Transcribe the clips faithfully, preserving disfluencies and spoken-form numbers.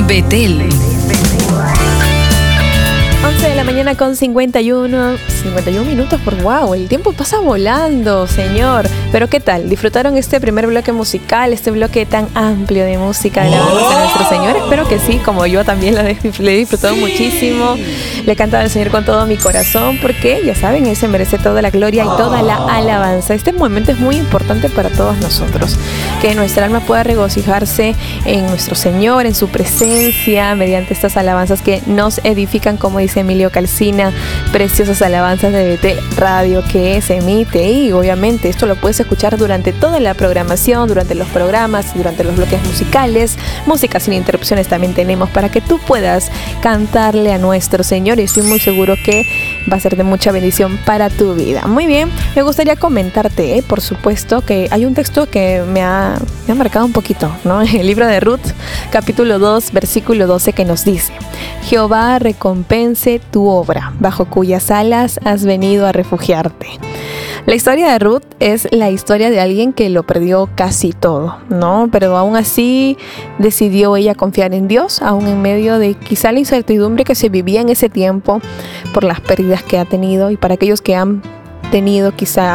Betel. once de la mañana con cincuenta y uno, cincuenta y uno minutos por wow, el tiempo pasa volando, señor. Pero ¿qué tal? ¿Disfrutaron este primer bloque musical, este bloque tan amplio de música de la alabanza de nuestro Señor? Espero que sí, como yo también la he disfrutado muchísimo. Le he cantado al Señor con todo mi corazón porque, ya saben, Él se merece toda la gloria y toda la alabanza. Este momento es muy importante para todos nosotros, que nuestra alma pueda regocijarse en nuestro Señor, en su presencia, mediante estas alabanzas que nos edifican, como dice Emilio Calcina, preciosas alabanzas de Betel Radio que se emite, y obviamente esto lo puedes escuchar durante toda la programación, durante los programas, durante los bloques musicales. Música sin interrupciones también tenemos para que tú puedas cantarle a nuestro Señor, y estoy muy seguro que va a ser de mucha bendición para tu vida. Muy bien, me gustaría comentarte, ¿eh? por supuesto, que hay un texto que me ha, me ha marcado un poquito, ¿no? El libro de Ruth, capítulo dos, versículo doce, que nos dice: Jehová recompense tu obra, bajo cuyas alas has venido a refugiarte. La historia de Ruth es la historia de alguien que lo perdió casi todo, ¿no? Pero aún así decidió ella confiar en Dios, aún en medio de quizá la incertidumbre que se vivía en ese tiempo por las pérdidas que ha tenido. Y para aquellos que han tenido quizá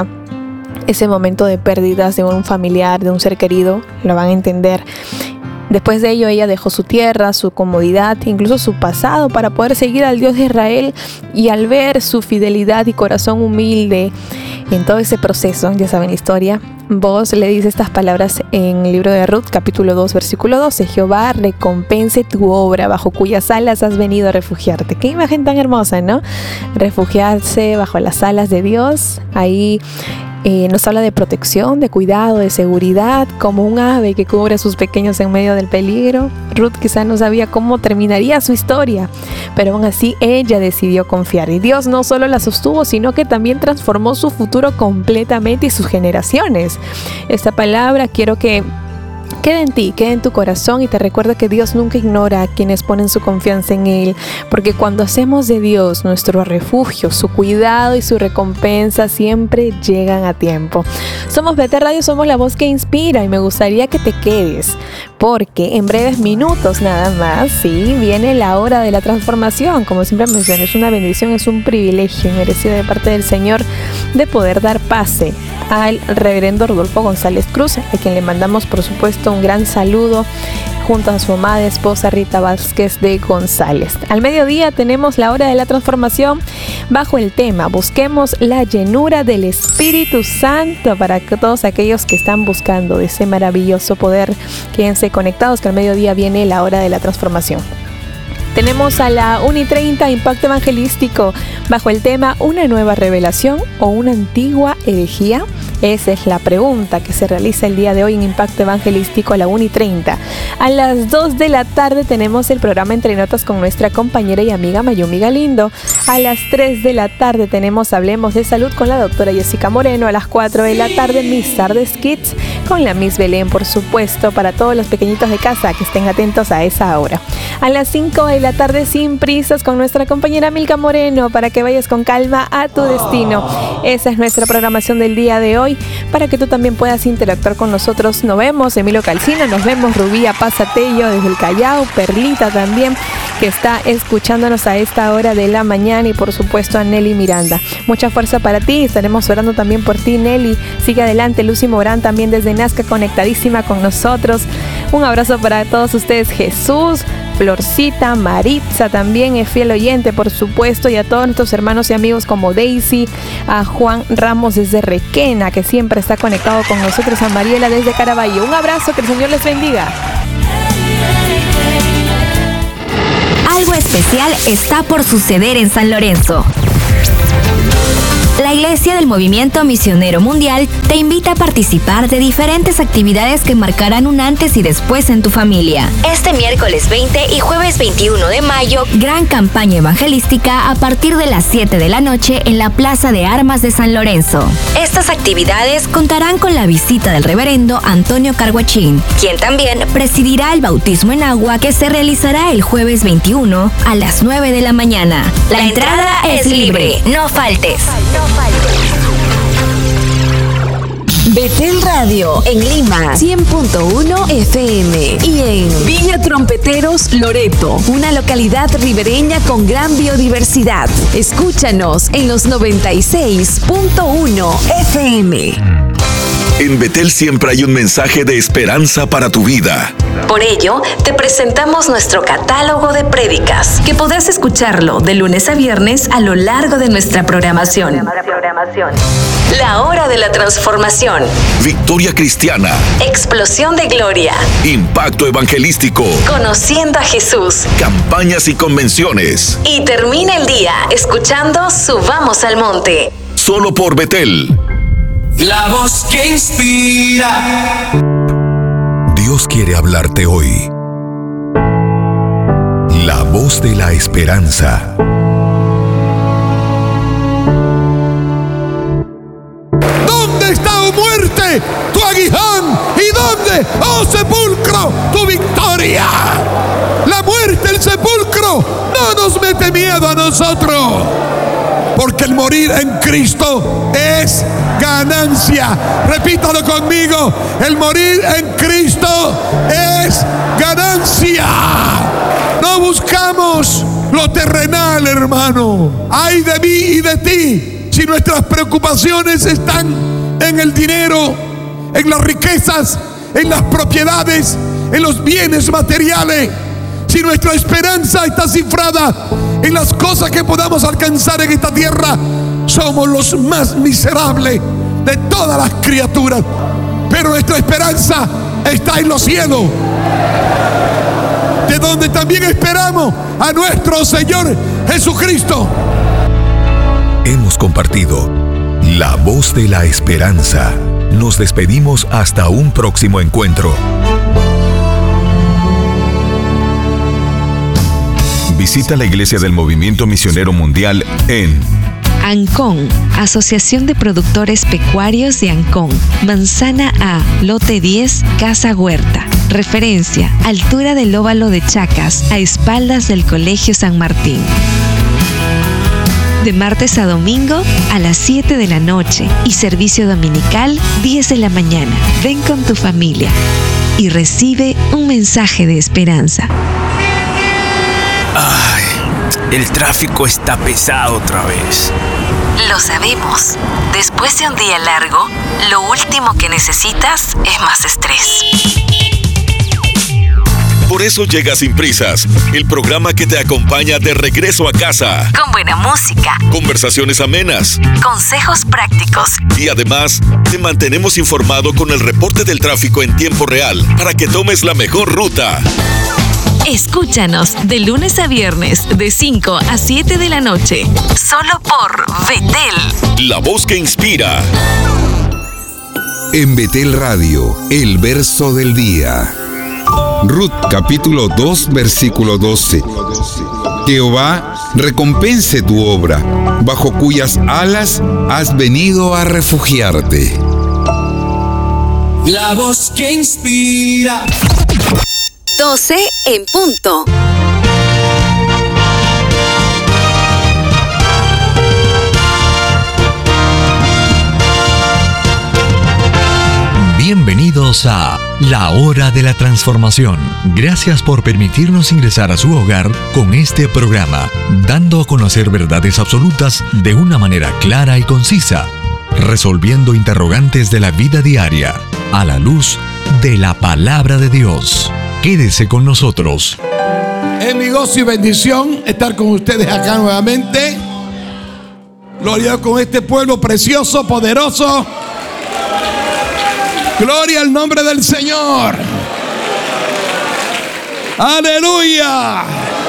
ese momento de pérdidas de un familiar, de un ser querido, lo van a entender. Después de ello, ella dejó su tierra, su comodidad, incluso su pasado, para poder seguir al Dios de Israel. Y al ver su fidelidad y corazón humilde en todo ese proceso, ya saben la historia, Boaz le dice estas palabras en el libro de Ruth, capítulo dos, versículo doce: Jehová recompense tu obra, bajo cuyas alas has venido a refugiarte. Qué imagen tan hermosa, ¿no? Refugiarse bajo las alas de Dios. Ahí Eh, nos habla de protección, de cuidado, de seguridad, como un ave que cubre a sus pequeños en medio del peligro. Ruth quizá no sabía cómo terminaría su historia, pero aún así ella decidió confiar. Y Dios no solo la sostuvo, sino que también transformó su futuro completamente y sus generaciones. Esta palabra quiero que quede en ti, quede en tu corazón, y te recuerda que Dios nunca ignora a quienes ponen su confianza en Él, porque cuando hacemos de Dios nuestro refugio, su cuidado y su recompensa siempre llegan a tiempo. Somos Betel Radio, somos la voz que inspira, y me gustaría que te quedes, porque en breves minutos nada más, sí, viene la hora de la transformación. Como siempre mencioné, es una bendición, es un privilegio merecido de parte del Señor de poder dar pase al reverendo Rodolfo González Cruz, a quien le mandamos por supuesto un gran saludo, junto a su amada esposa Rita Vázquez de González. Al mediodía tenemos la hora de la transformación bajo el tema Busquemos la llenura del Espíritu Santo, para que todos aquellos que están buscando ese maravilloso poder, quédense conectados que al mediodía viene la hora de la transformación. Tenemos a la una y treinta Impacto Evangelístico bajo el tema ¿Una nueva revelación o una antigua herejía? Esa es la pregunta que se realiza el día de hoy en Impacto Evangelístico a la una y treinta. A las dos de la tarde tenemos el programa Entre Notas con nuestra compañera y amiga Mayumi Galindo. A las tres de la tarde tenemos Hablemos de Salud con la doctora Jessica Moreno. A las cuatro de la tarde Miss Tardes Kids con la Miss Belén, por supuesto, para todos los pequeñitos de casa que estén atentos a esa hora. A las cinco de la tarde Sin Prisas con nuestra compañera Milka Moreno, para que vayas con calma a tu destino. Esa es nuestra programación del día de hoy, para que tú también puedas interactuar con nosotros. Nos vemos Emilio Calcina, nos vemos Rubí Pazatello desde el Callao, Perlita también, que está escuchándonos a esta hora de la mañana, y por supuesto a Nelly Miranda. Mucha fuerza para ti, estaremos orando también por ti, Nelly. Sigue adelante. Lucy Morán también desde Nazca, conectadísima con nosotros. Un abrazo para todos ustedes. Jesús, Florcita, Maritza también es fiel oyente, por supuesto, y a todos nuestros hermanos y amigos como Daisy, a Juan Ramos desde Requena, que siempre está conectado con nosotros, a Mariela desde Caraballo. Un abrazo, que el Señor les bendiga. Algo especial está por suceder en San Lorenzo. La Iglesia del Movimiento Misionero Mundial te invita a participar de diferentes actividades que marcarán un antes y después en tu familia. Este miércoles veinte y jueves veintiuno de mayo, gran campaña evangelística a partir de las siete de la noche en la Plaza de Armas de San Lorenzo. Estas actividades contarán con la visita del reverendo Antonio Carguachín, quien también presidirá el bautismo en agua que se realizará el jueves veintiuno a las nueve de la mañana. La entrada es libre, no faltes. Betel Radio en Lima, cien punto uno F M. Y en Villa Trompeteros, Loreto, una localidad ribereña con gran biodiversidad. Escúchanos en los noventa y seis punto uno F M. En Betel siempre hay un mensaje de esperanza para tu vida. Por ello, te presentamos nuestro catálogo de prédicas, que podrás escucharlo de lunes a viernes a lo largo de nuestra programación. La hora de la transformación. Victoria cristiana. Explosión de gloria. Impacto evangelístico. Conociendo a Jesús. Campañas y convenciones. Y termina el día escuchando Subamos al Monte. Solo por Betel. La voz que inspira. Dios quiere hablarte hoy. La voz de la esperanza. ¿Dónde está, oh muerte, tu aguijón? ¿Y dónde, oh sepulcro, tu victoria? La muerte, el sepulcro, no nos mete miedo a nosotros, porque el morir en Cristo es ganancia. Repítalo conmigo: el morir en Cristo es ganancia. No buscamos lo terrenal, hermano. Ay de mí y de ti si nuestras preocupaciones están en el dinero, en las riquezas, en las propiedades, en los bienes materiales. Si nuestra esperanza está cifrada en las cosas que podamos alcanzar en esta tierra, somos los más miserables de todas las criaturas. Pero nuestra esperanza está en los cielos, de donde también esperamos a nuestro Señor Jesucristo. Hemos compartido la voz de la esperanza. Nos despedimos hasta un próximo encuentro. Visita la Iglesia del Movimiento Misionero Mundial en Ancón, Asociación de Productores Pecuarios de Ancón, Manzana A, Lote diez, Casa Huerta. Referencia: altura del óvalo de Chacas, a espaldas del Colegio San Martín. De martes a domingo a las siete de la noche y servicio dominical diez de la mañana. Ven con tu familia y recibe un mensaje de esperanza. Ay, el tráfico está pesado otra vez. Lo sabemos. Después de un día largo, lo último que necesitas es más estrés. Por eso llega Sin Prisas, el programa que te acompaña de regreso a casa. Con buena música, conversaciones amenas, consejos prácticos y además te mantenemos informado con el reporte del tráfico en tiempo real para que tomes la mejor ruta. Escúchanos de lunes a viernes de cinco a siete de la noche, solo por Betel. La voz que inspira. En Betel Radio, el verso del día. Ruth capítulo dos versículo doce. Jehová recompense tu obra, bajo cuyas alas has venido a refugiarte. La voz que inspira. doce en punto. Bienvenidos a La Hora de la Transformación. Gracias por permitirnos ingresar a su hogar con este programa, dando a conocer verdades absolutas de una manera clara y concisa, resolviendo interrogantes de la vida diaria a la luz de la palabra de Dios. Quédese con nosotros. Es mi gozo y bendición estar con ustedes acá nuevamente. Gloria a Dios, con este pueblo precioso, poderoso. Gloria al nombre del Señor. Aleluya.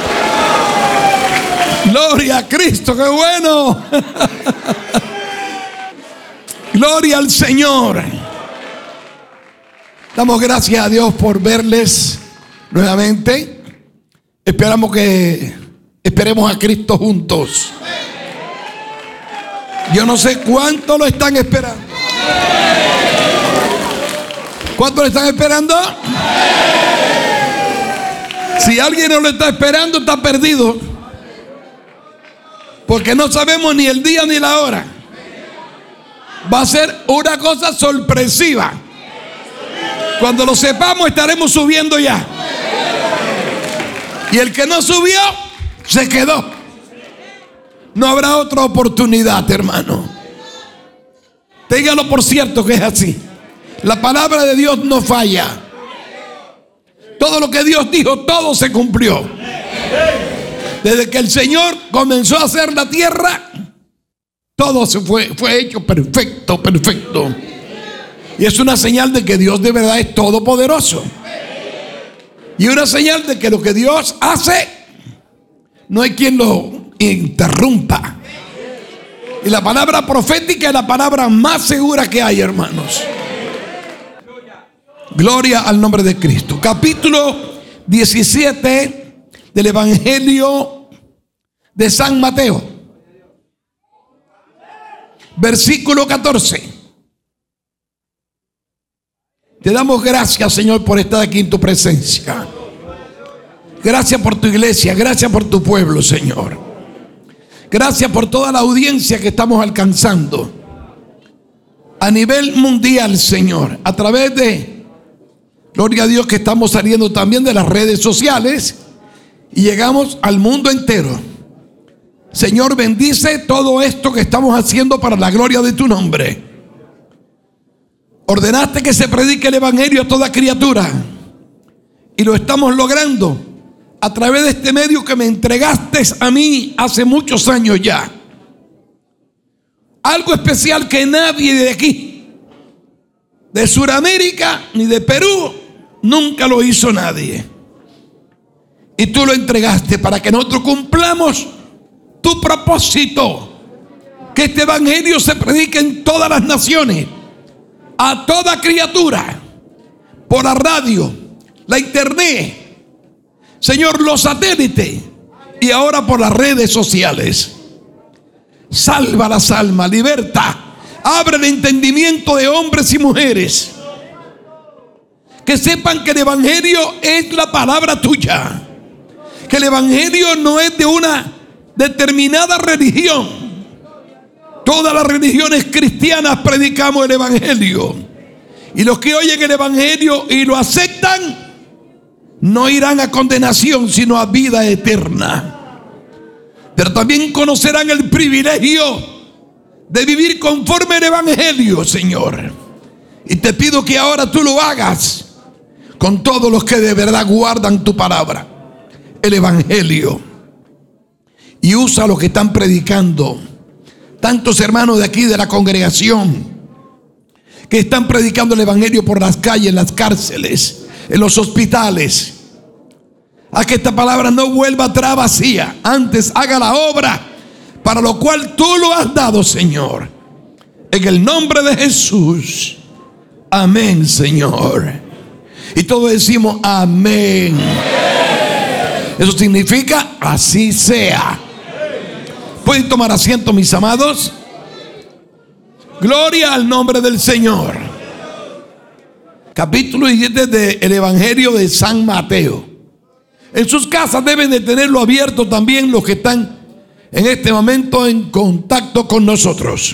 Gloria a Cristo, qué bueno. Gloria al Señor. Damos gracias a Dios por verles nuevamente. Esperamos que esperemos a Cristo juntos. Yo no sé cuánto lo están esperando. ¿Cuánto lo están esperando? Si alguien no lo está esperando, está perdido, porque no sabemos ni el día ni la hora. Va a ser una cosa sorpresiva. Cuando lo sepamos estaremos subiendo ya. Y el que no subió, se quedó. No habrá otra oportunidad, hermano. Téngalo por cierto que es así. La palabra de Dios no falla. Todo lo que Dios dijo, todo se cumplió. Desde que el Señor comenzó a hacer la tierra, todo se fue, fue hecho perfecto, perfecto. Y es una señal de que Dios de verdad es todopoderoso. Y una señal de que lo que Dios hace, no hay quien lo interrumpa. Y la palabra profética es la palabra más segura que hay, hermanos. Gloria al nombre de Cristo. Capítulo diecisiete del Evangelio de San Mateo. Versículo catorce. Te damos gracias, Señor, por estar aquí en tu presencia. Gracias por tu iglesia, gracias por tu pueblo, Señor. Gracias por toda la audiencia que estamos alcanzando a nivel mundial, Señor, a través de, gloria a Dios, que estamos saliendo también de las redes sociales y llegamos al mundo entero. Señor, bendice todo esto que estamos haciendo para la gloria de tu nombre. Ordenaste que se predique el evangelio a toda criatura y lo estamos logrando a través de este medio que me entregaste a mí hace muchos años ya. Algo especial que nadie de aquí, de Sudamérica ni de Perú, nunca lo hizo nadie. Y tú lo entregaste para que nosotros cumplamos tu propósito, que este evangelio se predique en todas las naciones, a toda criatura, por la radio, la internet, Señor, los satélites y ahora por las redes sociales. Salva las almas, liberta, abre el entendimiento de hombres y mujeres, que sepan que el evangelio es la palabra tuya, que el evangelio no es de una determinada religión. Todas las religiones cristianas predicamos el evangelio, y los que oyen el evangelio y lo aceptan no irán a condenación, sino a vida eterna. Pero también conocerán el privilegio de vivir conforme al evangelio, Señor. Y te pido que ahora tú lo hagas con todos los que de verdad guardan tu palabra, el evangelio. Y usa lo que están predicando. Tantos hermanos de aquí de la congregación que están predicando el evangelio por las calles, en las cárceles, en los hospitales. A que esta palabra no vuelva atrás vacía, antes haga la obra para lo cual tú lo has dado, Señor. En el nombre de Jesús. Amén, Señor. Y todos decimos amén. Eso significa así sea. ¿Pueden tomar asiento, mis amados? Gloria al nombre del Señor. Capítulo diecisiete del Evangelio de San Mateo. En sus casas deben de tenerlo abierto también los que están en este momento en contacto con nosotros.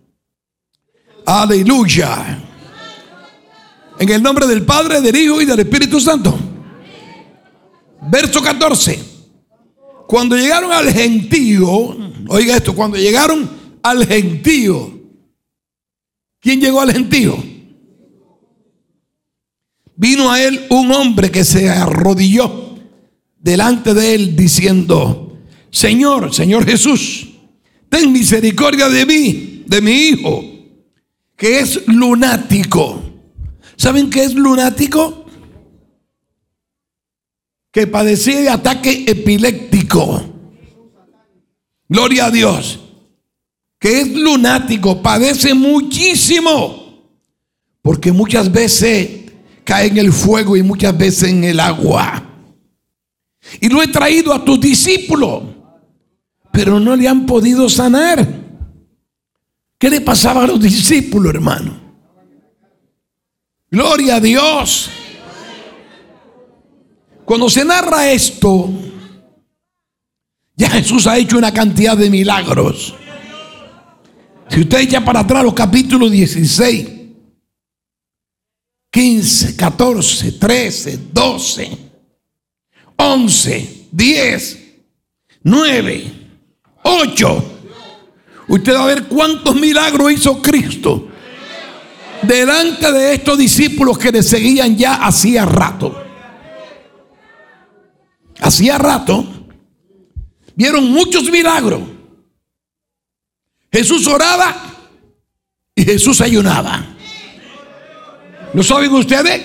Aleluya. En el nombre del Padre, del Hijo y del Espíritu Santo. Verso catorce. Cuando llegaron al gentío, oiga esto, cuando llegaron al gentío. ¿Quién llegó al gentío? Vino a él un hombre que se arrodilló delante de él diciendo: Señor, Señor Jesús, ten misericordia de mí, de mi hijo, que es lunático. ¿Saben qué es lunático? Que padecía de ataque epiléptico. Gloria a Dios. Que es lunático, padece muchísimo, porque muchas veces cae en el fuego y muchas veces en el agua. Y lo he traído a tus discípulos, pero no le han podido sanar. ¿Qué le pasaba a los discípulos, hermano? Gloria a Dios. Cuando se narra esto, ya Jesús ha hecho una cantidad de milagros. Si usted echa para atrás los capítulos dieciséis, quince, catorce, trece, doce, once, diez, nueve, ocho, usted va a ver cuántos milagros hizo Cristo delante de estos discípulos que le seguían ya hacía rato. Hacía rato vieron muchos milagros. Jesús oraba y Jesús ayunaba. ¿Lo saben ustedes?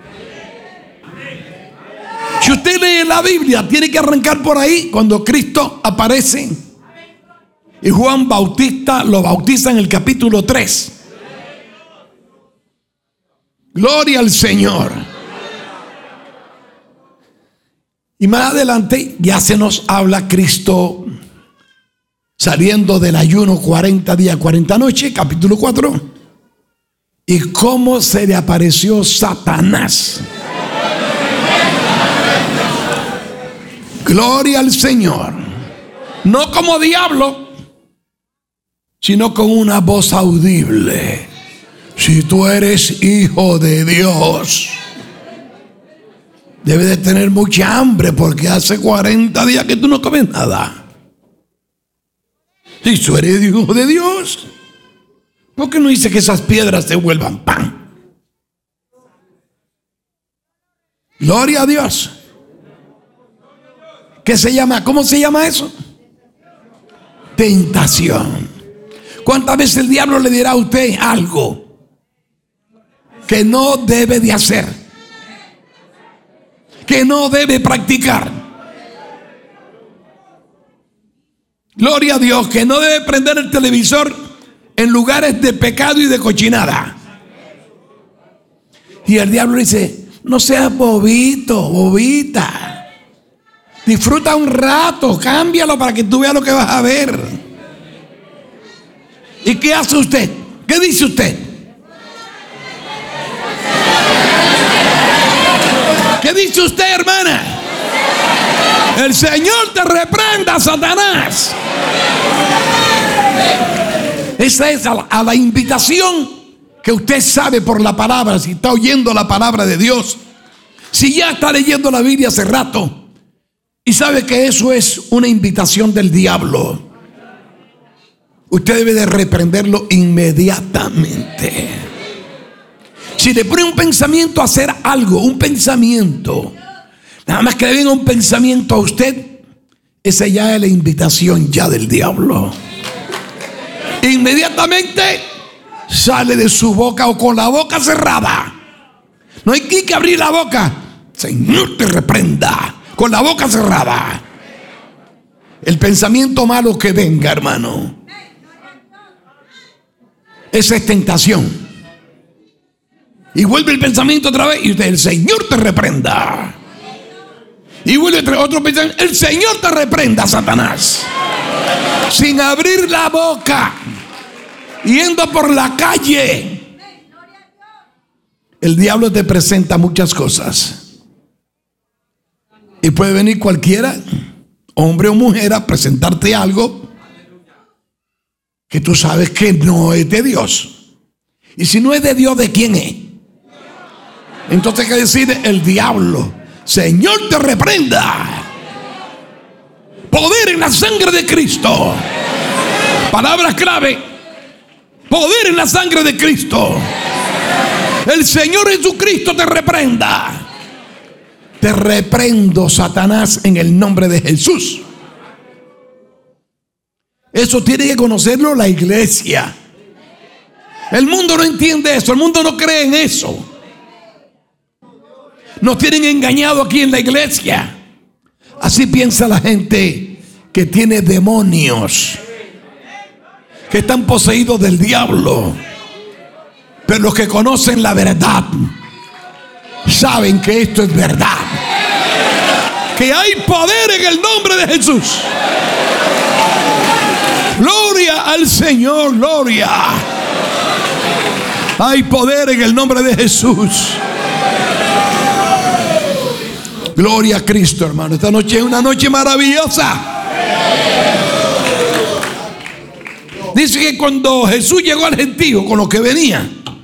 Si usted lee la Biblia, tiene que arrancar por ahí cuando Cristo aparece y Juan Bautista lo bautiza en el capítulo tres. Gloria al Señor. Y más adelante ya se nos habla Cristo saliendo del ayuno cuarenta días, cuarenta noches, capítulo cuatro. Y cómo se le apareció Satanás. Gloria al Señor. No como diablo, sino con una voz audible. Si tú eres hijo de Dios, debes de tener mucha hambre, porque hace cuarenta días que tú no comes nada. Si tú eres hijo de Dios, ¿por qué no dice que esas piedras se vuelvan pan? Gloria a Dios. ¿Qué se llama? ¿Cómo se llama eso? Tentación. ¿Cuántas veces el diablo le dirá a usted algo que no debe de hacer, que no debe practicar? Gloria a Dios, que no debe prender el televisor en lugares de pecado y de cochinada. Y el diablo dice: no seas bobito, bobita, disfruta un rato, cámbialo para que tú veas lo que vas a ver. ¿Y qué hace usted? ¿Qué dice usted? ¿Qué dice usted, hermana? El Señor te reprenda, Satanás. Esa es a la, a la invitación que usted sabe por la palabra, si está oyendo la palabra de Dios, si ya está leyendo la Biblia hace rato y sabe que eso es una invitación del diablo. Usted debe de reprenderlo inmediatamente. Si le pone un pensamiento a hacer algo, un pensamiento, nada más que le venga un pensamiento a usted, esa ya es la invitación ya del diablo. Inmediatamente sale de su boca o con la boca cerrada. No hay que abrir la boca. Señor te reprenda. Con la boca cerrada. El pensamiento malo que venga, hermano, esa es tentación. Y vuelve el pensamiento otra vez y usted: el Señor te reprenda. Y vuelve otro pensamiento: el Señor te reprenda, Satanás. Sin abrir la boca, yendo por la calle, el diablo te presenta muchas cosas. Y puede venir cualquiera, hombre o mujer, a presentarte algo que tú sabes que no es de Dios. Y si no es de Dios, ¿de quién es? Entonces, ¿qué decide? El diablo. Señor te reprenda. Poder en la sangre de Cristo. Palabras clave: poder en la sangre de Cristo. El Señor Jesucristo te reprenda. Te reprendo, Satanás, en el nombre de Jesús. Eso tiene que conocerlo la iglesia. El mundo no entiende eso. El mundo no cree en eso. Nos tienen engañado aquí en la iglesia. Así piensa la gente que tiene demonios, que están poseídos del diablo. Pero los que conocen la verdad saben que esto es verdad, que hay poder en el nombre de Jesús. Gloria al Señor, gloria. Hay poder en el nombre de Jesús. Gloria a Cristo, hermano. Esta noche es una noche maravillosa. Dice que cuando Jesús llegó al gentío con lo que venía,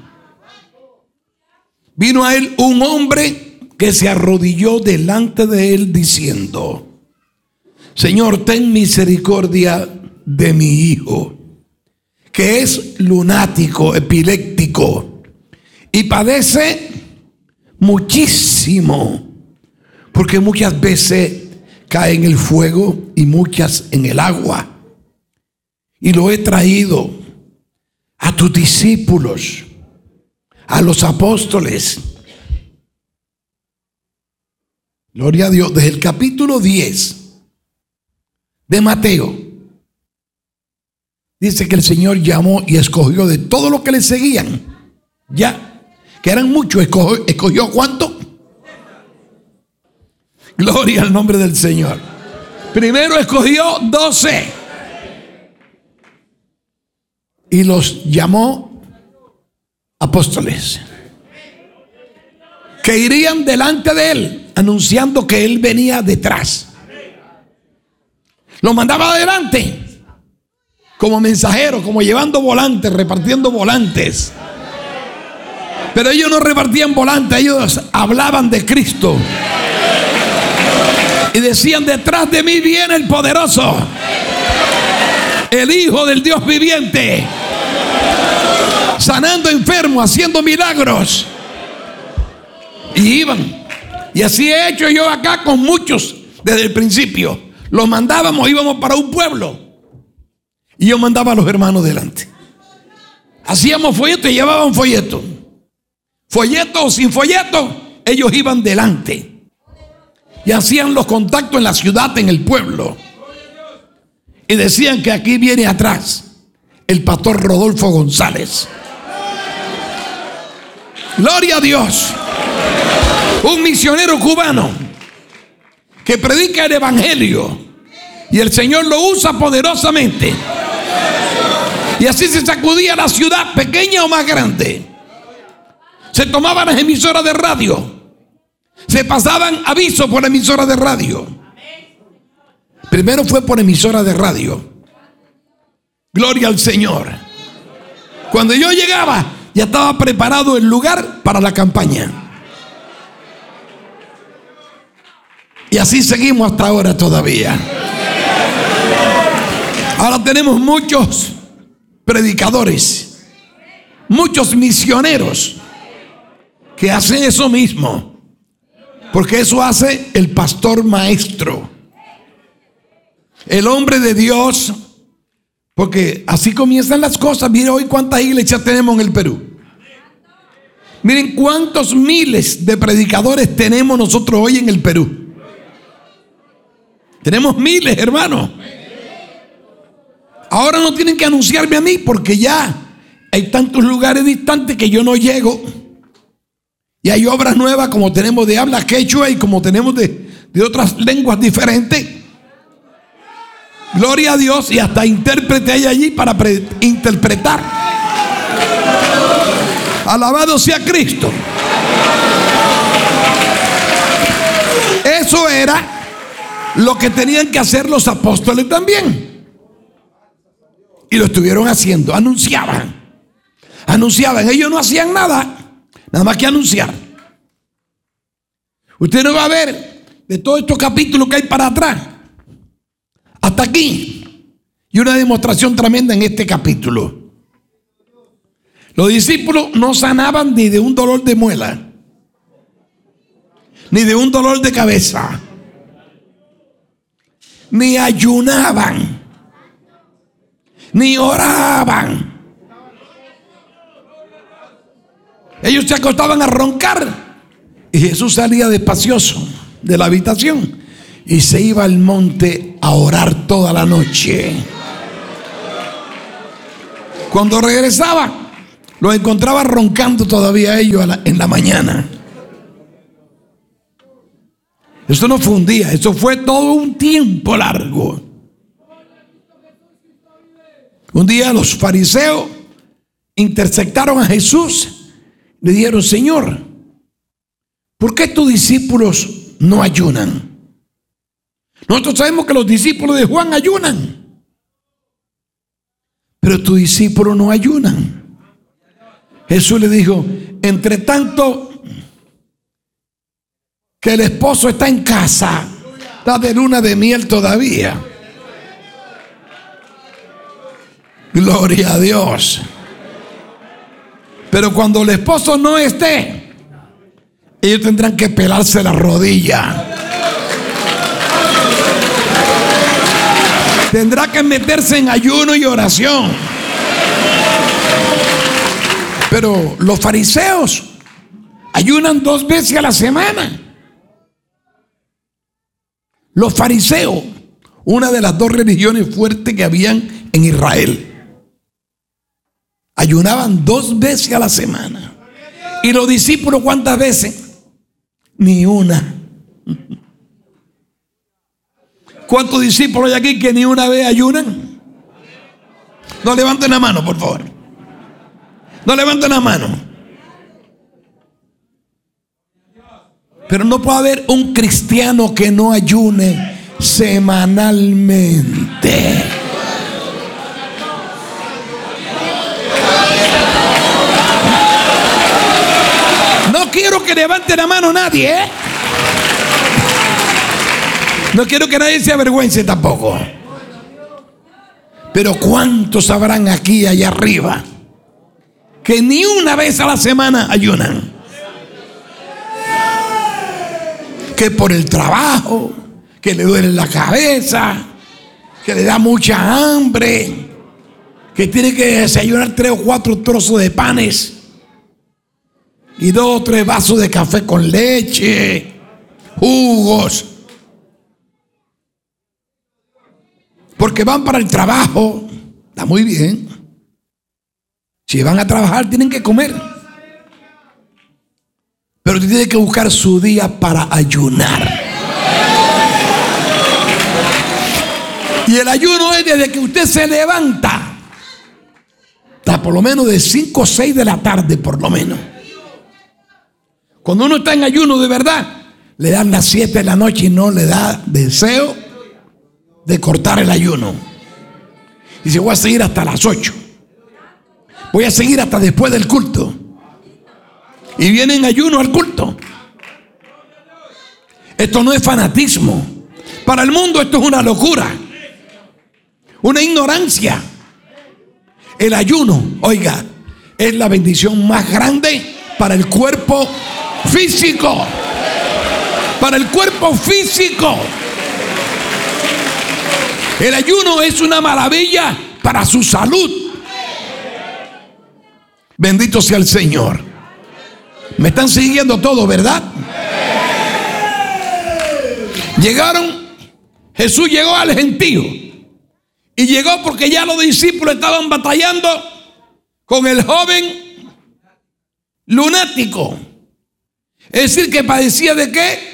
vino a él un hombre que se arrodilló delante de él diciendo: Señor, ten misericordia de mi hijo, que es lunático, epiléptico, y padece muchísimo, porque muchas veces cae en el fuego y muchas en el agua. Y lo he traído a tus discípulos, a los apóstoles. Gloria a Dios. Desde el capítulo diez de Mateo, dice que el Señor llamó y escogió de todo lo que le seguían, ya, que eran muchos, escogió, escogió ¿cuánto? Gloria al nombre del Señor. Primero escogió doce y los llamó apóstoles, que irían delante de él anunciando que él venía detrás. Lo mandaba adelante como mensajero, como llevando volantes, repartiendo volantes. Pero ellos no repartían volantes, ellos hablaban de Cristo y decían: detrás de mí viene el poderoso, el Hijo del Dios viviente, sanando enfermos, haciendo milagros. Y iban. Y así he hecho yo acá con muchos desde el principio. Los mandábamos, íbamos para un pueblo y yo mandaba a los hermanos delante. Hacíamos folletos y llevaban folletos. Folleto o sin folleto, ellos iban delante y hacían los contactos en la ciudad, en el pueblo, y decían que aquí viene atrás el pastor Rodolfo González. Gloria a Dios. Un misionero cubano que predica el evangelio y el Señor lo usa poderosamente. Y así se sacudía la ciudad, pequeña o más grande. Se tomaban las emisoras de radio, se pasaban avisos por emisoras de radio. Primero fue por emisora de radio. Gloria al Señor. Cuando yo llegaba, ya estaba preparado el lugar para la campaña. Y así seguimos hasta ahora todavía. Ahora tenemos muchos predicadores, muchos misioneros que hacen eso mismo, porque eso hace el pastor maestro, el hombre de Dios. Porque así comienzan las cosas. Miren hoy cuántas iglesias tenemos en el Perú. Miren cuántos miles de predicadores tenemos nosotros hoy en el Perú. Tenemos miles, hermanos. Ahora no tienen que anunciarme a mí, porque ya hay tantos lugares distantes que yo no llego. Y hay obras nuevas, como tenemos de habla quechua y como tenemos de, de otras lenguas diferentes. Gloria a Dios. Y hasta intérprete hay allí para pre- interpretar. Alabado sea Cristo. Eso era lo que tenían que hacer los apóstoles también. Y lo estuvieron haciendo. Anunciaban. Anunciaban. Ellos no hacían nada. Nada más que anunciar. Usted no va a ver de todos estos capítulos que hay para atrás hasta aquí. Y una demostración tremenda en este capítulo. Los discípulos no sanaban ni de un dolor de muela, ni de un dolor de cabeza, ni ayunaban, ni oraban. Ellos se acostaban a roncar y Jesús salía despacioso de la habitación y se iba al monte a orar toda la noche. Cuando regresaba, los encontraba roncando todavía ellos en la mañana. Eso no fue un día, eso fue todo un tiempo largo. Un día los fariseos interceptaron a Jesús. Le dijeron: Señor, ¿por qué tus discípulos no ayunan? Nosotros sabemos que los discípulos de Juan ayunan, pero tus discípulos no ayunan. Jesús le dijo, entre tanto que el esposo está en casa, está de luna de miel todavía. Gloria a Dios. Pero cuando el esposo no esté, ellos tendrán que pelarse la rodilla. Tendrá que meterse en ayuno y oración. Pero los fariseos ayunan dos veces a la semana. Los fariseos, una de las dos religiones fuertes que habían en Israel, ayunaban dos veces a la semana. ¿Y los discípulos cuántas veces? Ni una. ¿Cuántos discípulos hay aquí que ni una vez ayunan? No levanten la mano, por favor. No levanten la mano. Pero no puede haber un cristiano que no ayune semanalmente. No quiero que levante la mano nadie, ¿eh? No quiero que nadie se avergüence tampoco. Pero ¿cuántos habrán aquí allá arriba que ni una vez a la semana ayunan? Que por el trabajo, que le duele la cabeza, que le da mucha hambre, que tiene que desayunar tres o cuatro trozos de panes y dos o tres vasos de café con leche, jugos, porque van para el trabajo. Está muy bien. Si van a trabajar tienen que comer, pero tienen que buscar su día para ayunar. Y el ayuno es desde que usted se levanta hasta por lo menos de cinco o seis de la tarde, por lo menos. Cuando uno está en ayuno de verdad, le dan las siete de la noche y no le da deseo de cortar el ayuno. Dice, voy a seguir hasta las ocho. Voy a seguir hasta después del culto. Y viene en ayuno al culto. Esto no es fanatismo. Para el mundo esto es una locura, una ignorancia. El ayuno, oiga, es la bendición más grande para el cuerpo físico. Para el cuerpo físico. El ayuno es una maravilla para su salud. Bendito sea el Señor. Me están siguiendo todos, ¿verdad? Llegaron, Jesús llegó al gentío. Y llegó porque ya los discípulos estaban batallando con el joven lunático. Es decir, que padecía de qué?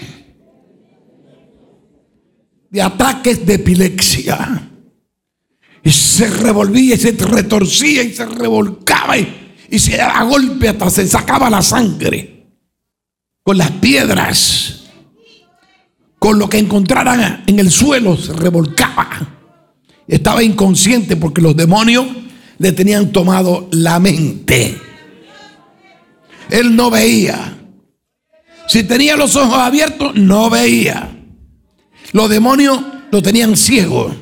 De ataques de epilepsia. Y se revolvía y se retorcía y se revolcaba y, y se daba golpe hasta se sacaba la sangre. Con las piedras, con lo que encontraran en el suelo, se revolcaba. Estaba inconsciente porque los demonios le tenían tomado la mente. Él no veía. Si tenía los ojos abiertos, no veía. Los demonios lo tenían ciego.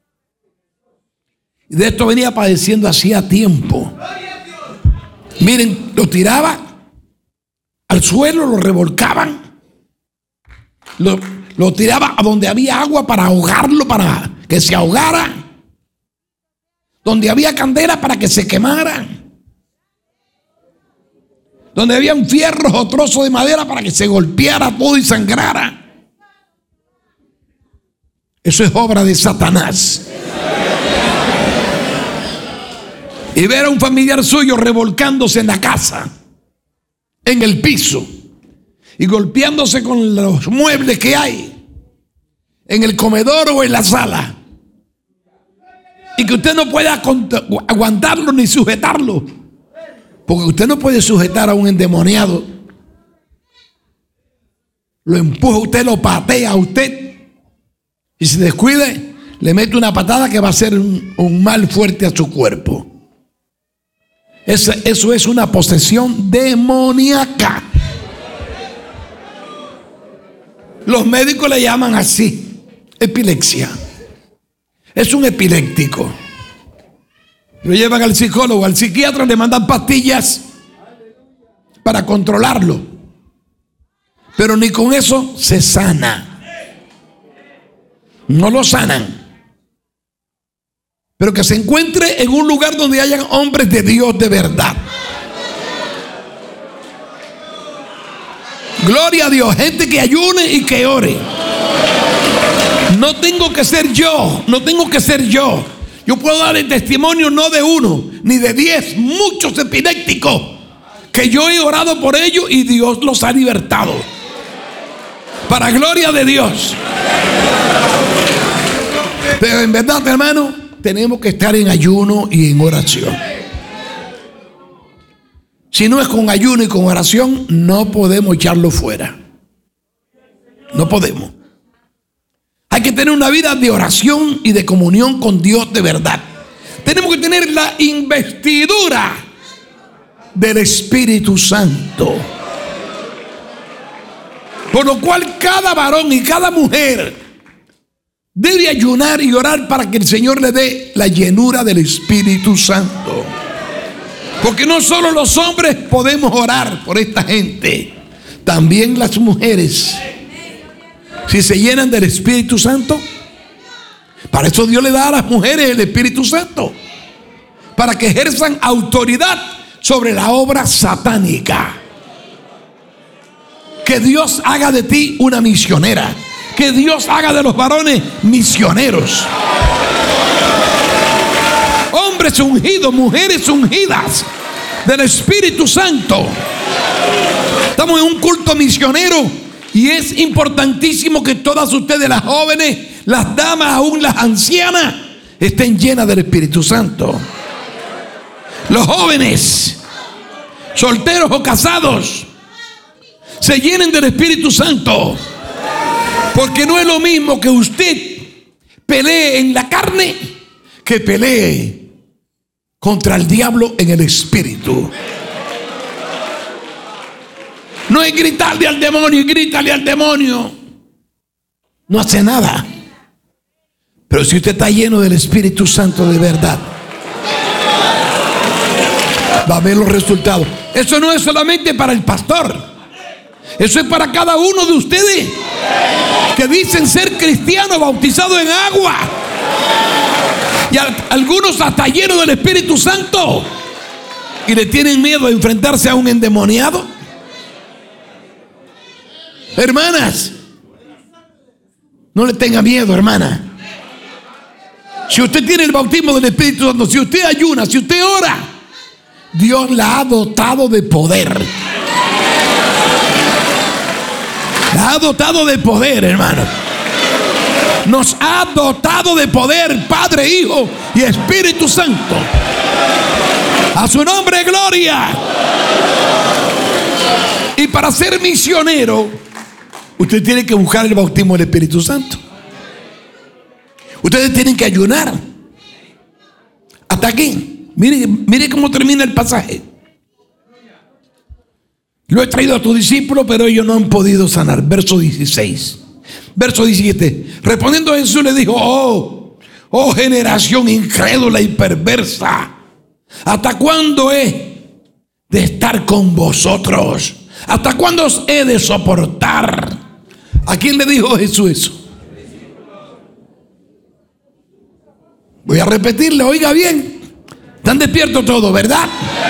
Y de esto venía padeciendo hacía tiempo. Miren, lo tiraba al suelo, lo revolcaban, lo, lo tiraba a donde había agua para ahogarlo, para que se ahogara, donde había candela para que se quemara, donde había fierros o trozos de madera para que se golpeara todo y sangrara. Eso es obra de Satanás. Y ver a un familiar suyo revolcándose en la casa, en el piso, y golpeándose con los muebles que hay, en el comedor o en la sala, y que usted no pueda aguantarlo ni sujetarlo, porque usted no puede sujetar a un endemoniado. Lo empuja usted, lo patea a usted, y si descuide, le mete una patada que va a hacer un, un mal fuerte a su cuerpo. Eso, eso es una posesión demoníaca. Los médicos le llaman así, epilepsia. Es un epiléptico. Lo llevan al psicólogo, al psiquiatra, le mandan pastillas para controlarlo. Pero ni con eso se sana. No lo sanan. Pero que se encuentre en un lugar donde hayan hombres de Dios de verdad. Gloria a Dios, gente que ayune y que ore. No tengo que ser yo, no tengo que ser yo. Yo puedo dar el testimonio no de uno, ni de diez, muchos epilépticos que yo he orado por ellos y Dios los ha libertado. Para gloria de Dios. Pero en verdad, hermano, tenemos que estar en ayuno y en oración. Si no es con ayuno y con oración, no podemos echarlo fuera. No podemos. Hay que tener una vida de oración y de comunión con Dios de verdad. Tenemos que tener la investidura del Espíritu Santo. Por lo cual cada varón y cada mujer debe ayunar y orar para que el Señor le dé la llenura del Espíritu Santo. Porque no solo los hombres podemos orar por esta gente, también las mujeres. Si se llenan del Espíritu Santo, para eso Dios le da a las mujeres el Espíritu Santo, para que ejerzan autoridad sobre la obra satánica. Que Dios haga de ti una misionera. Que Dios haga de los varones misioneros. Hombres ungidos, mujeres ungidas del Espíritu Santo. Estamos en un culto misionero y es importantísimo que todas ustedes, las jóvenes, las damas, aún las ancianas, estén llenas del Espíritu Santo. Los jóvenes, solteros o casados, se llenen del Espíritu Santo. Porque no es lo mismo que usted pelee en la carne que pelee contra el diablo en el espíritu. No es gritarle al demonio y grítale al demonio. No hace nada. Pero si usted está lleno del Espíritu Santo de verdad, va a ver los resultados. Eso no es solamente para el pastor. Eso es para cada uno de ustedes que dicen ser cristianos bautizados en agua. Y a, algunos hasta llenos del Espíritu Santo. Y le tienen miedo a enfrentarse a un endemoniado. Hermanas, no le tenga miedo, hermana. Si usted tiene el bautismo del Espíritu Santo, si usted ayuna, si usted ora, Dios la ha dotado de poder. La ha dotado de poder, hermano. Nos ha dotado de poder, Padre, Hijo y Espíritu Santo. A su nombre, gloria. Y para ser misionero, usted tiene que buscar el bautismo del Espíritu Santo. Ustedes tienen que ayunar. Hasta aquí. Mire, mire cómo termina el pasaje. Lo he traído a tus discípulos, pero ellos no han podido sanar. Verso dieciséis. Verso diecisiete. Respondiendo a Jesús le dijo: Oh, oh generación incrédula y perversa, ¿hasta cuándo he de estar con vosotros? ¿Hasta cuándo os he de soportar? ¿A quién le dijo Jesús eso? Voy a repetirle, oiga bien. Están despiertos todos, ¿verdad?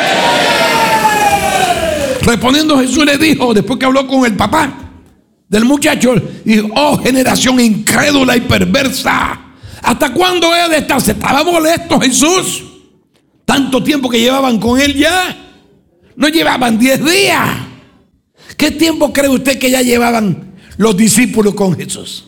Respondiendo Jesús le dijo, después que habló con el papá del muchacho, dijo: Oh generación incrédula y perversa, ¿hasta cuándo he de estar? ¿Se estaba molesto Jesús? Tanto tiempo que llevaban con él ya. No llevaban diez días. ¿Qué tiempo cree usted que ya llevaban los discípulos con Jesús?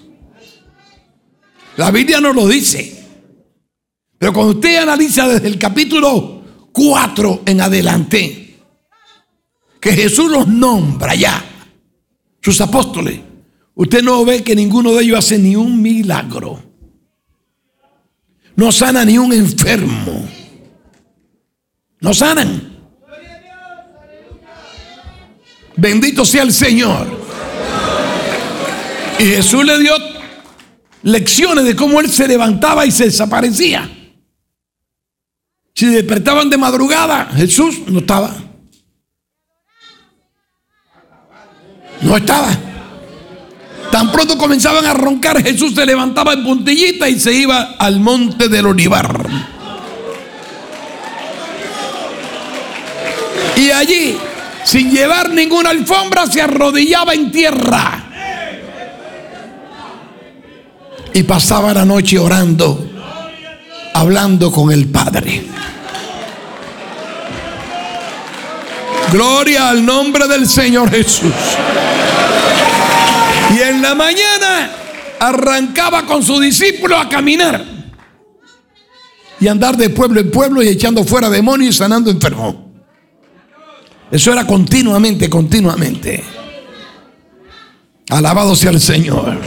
La Biblia no lo dice. Pero cuando usted analiza desde el capítulo cuatro en adelante, que Jesús los nombra ya, sus apóstoles, usted no ve que ninguno de ellos hace ni un milagro. no sana ni un enfermo. No sanan. Bendito sea el Señor. Y Jesús le dio lecciones de cómo él se levantaba y se desaparecía. Si despertaban de madrugada, Jesús no estaba. No estaba. Tan pronto comenzaban a roncar, Jesús se levantaba en puntillita y se iba al monte del Olivar. Y allí, sin llevar ninguna alfombra, se arrodillaba en tierra. Y pasaba la noche orando, hablando con el Padre. Gloria al nombre del Señor Jesús. Y en la mañana arrancaba con su discípulo a caminar y andar de pueblo en pueblo y echando fuera demonios y sanando enfermos. Eso era continuamente, continuamente. Alabado sea el Señor.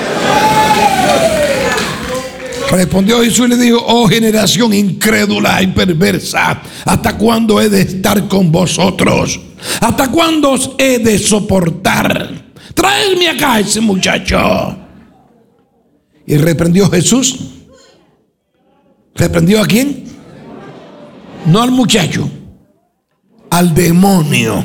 Respondió Jesús y le dijo: oh generación incrédula y perversa, ¿hasta cuándo he de estar con vosotros? ¿Hasta cuándo os he de soportar? Traedme acá a ese muchacho. Y reprendió Jesús. ¿Reprendió a quién? No al muchacho, al demonio.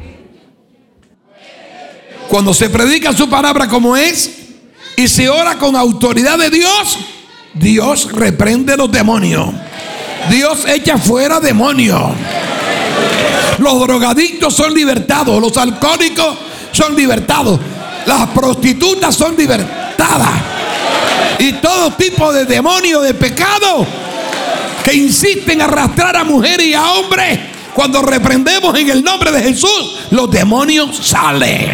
Cuando se predica su palabra como es y se ora con autoridad de Dios, Dios reprende los demonios. Dios echa fuera demonios. Los drogadictos son libertados. Los alcohólicos son libertados. Las prostitutas son libertadas. Y todo tipo de demonios, de pecado que insisten en arrastrar a mujeres y a hombres, cuando reprendemos en el nombre de Jesús, los demonios salen.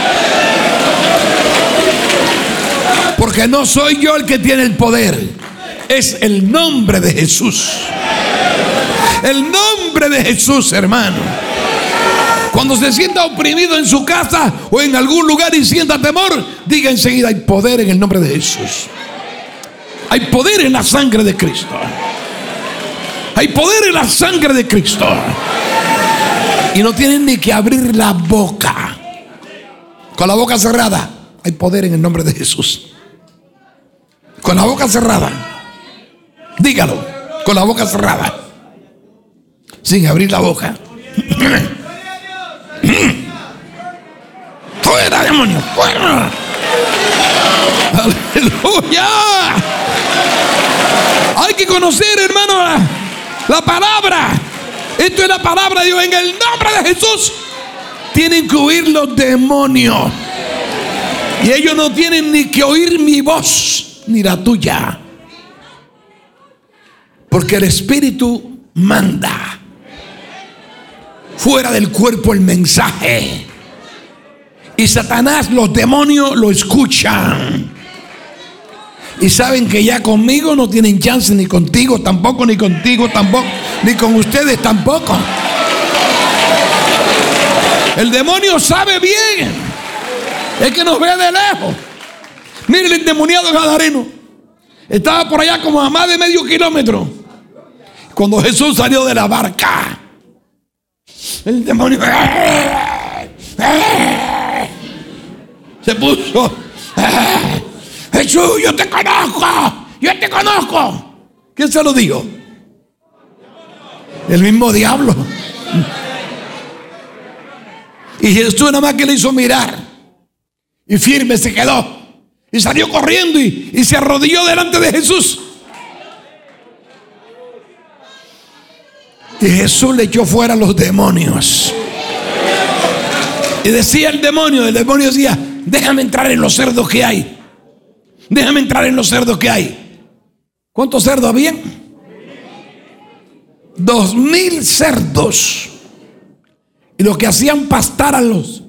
Porque no soy yo el que tiene el poder, es el nombre de Jesús. El nombre de Jesús, hermano. Cuando se sienta oprimido en su casa o en algún lugar y sienta temor, diga enseguida: hay poder en el nombre de Jesús. Hay poder en la sangre de Cristo. Hay poder en la sangre de Cristo. Y no tienen ni que abrir la boca. Con la boca cerrada, hay poder en el nombre de Jesús. Con la boca cerrada, dígalo, con la boca cerrada, sin abrir la boca. Fuera, demonio, fuera. Aleluya. Hay que conocer, hermano, la, la palabra. Esto es la palabra de Dios. En el nombre de Jesús tienen que oír los demonios. Y ellos no tienen ni que oír mi voz, ni la tuya. Porque el Espíritu manda. Fuera del cuerpo el mensaje. Y Satanás, los demonios lo escuchan. Y saben que ya conmigo no tienen chance, ni contigo tampoco, ni contigo tampoco, ni con ustedes tampoco. El demonio sabe bien. Es que nos ve de lejos. Mire el endemoniado gadareno. Estaba por allá como a más de medio kilómetro. Cuando Jesús salió de la barca, el demonio se puso: Jesús, yo te conozco, yo te conozco. ¿Quién se lo dijo? El mismo diablo. Y Jesús nada más que le hizo mirar, y firme se quedó, y salió corriendo y, y se arrodilló delante de Jesús. Y Jesús le echó fuera los demonios. Y decía el demonio, el demonio decía: déjame entrar en los cerdos que hay. Déjame entrar en los cerdos que hay. ¿Cuántos cerdos habían? Dos mil cerdos. Y lo que hacían pastar a los